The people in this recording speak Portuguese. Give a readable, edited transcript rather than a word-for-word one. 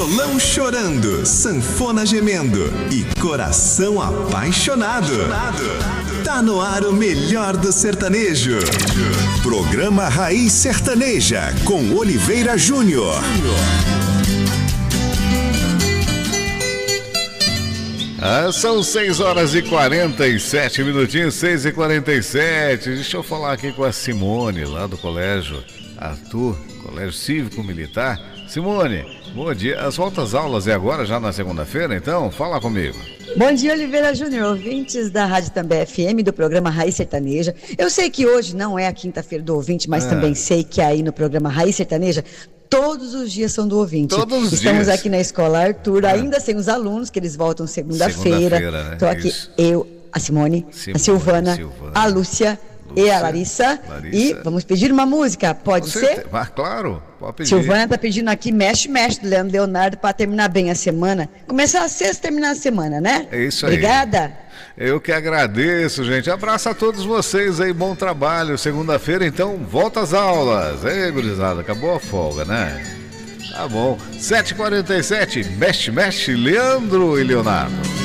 Violão chorando, sanfona gemendo e coração apaixonado. Tá no ar o melhor do sertanejo. Programa Raiz Sertaneja com Oliveira Júnior. São 6h47 minutinhos, 6h47. Deixa eu falar aqui com a Simone, lá do Colégio Arthur, Colégio Cívico Militar. Simone, bom dia. As voltas aulas é agora, já na segunda-feira, então? Fala comigo. Bom dia, Oliveira Júnior, ouvintes da Rádio També FM, do programa Raiz Sertaneja. Eu sei que hoje não é a quinta-feira do ouvinte, mas também sei que aí no programa Raiz Sertaneja, todos os dias são do ouvinte. Todos os Estamos dias. Aqui na Escola Arthur, ainda sem os alunos, que eles voltam segunda-feira. Né? Estou aqui, eu, a Simone, a Silvana, a Lúcia e a Larissa. E vamos pedir uma música, pode ser? Ah, claro, pode pedir. Silvana está pedindo aqui Mexe, Mexe, do Leandro Leonardo, para terminar bem a semana. Começar a sexta, terminar a semana, né? É isso aí. Obrigada. Eu que agradeço, gente. Abraço a todos vocês aí, bom trabalho. Segunda-feira, então, volta às aulas. Ei, gurizada, acabou a folga, né? Tá bom. 7h47, Mexe, Mexe, Leandro e Leonardo.